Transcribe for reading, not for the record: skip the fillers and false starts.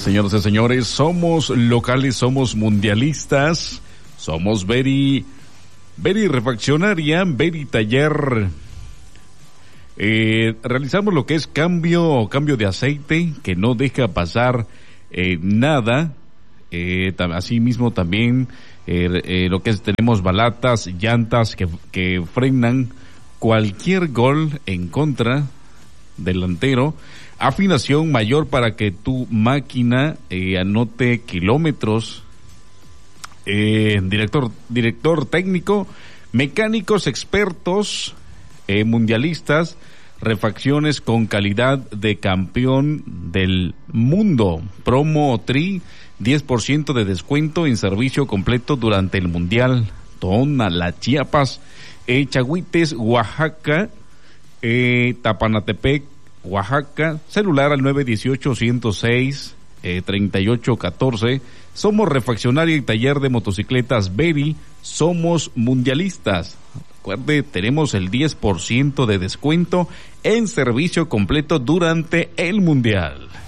Señoras y señores, somos locales, somos mundialistas, somos Very Refaccionaria, Very Taller. Realizamos lo que es cambio de aceite, que no deja pasar nada. Asimismo también lo que es, tenemos balatas, llantas que frenan cualquier gol en contra delantero. Afinación mayor para que tu máquina anote kilómetros. Director técnico, mecánicos expertos, mundialistas, refacciones con calidad de campeón del mundo. Promo Tri, 10% de descuento en servicio completo durante el mundial. Tonalá, Chiapas, Chagüites, Oaxaca, Tapanatepec, Oaxaca, celular al 918-106-3814. Somos refaccionaria y taller de motocicletas Very, somos mundialistas. Recuerde, tenemos el 10% de descuento en servicio completo durante el mundial.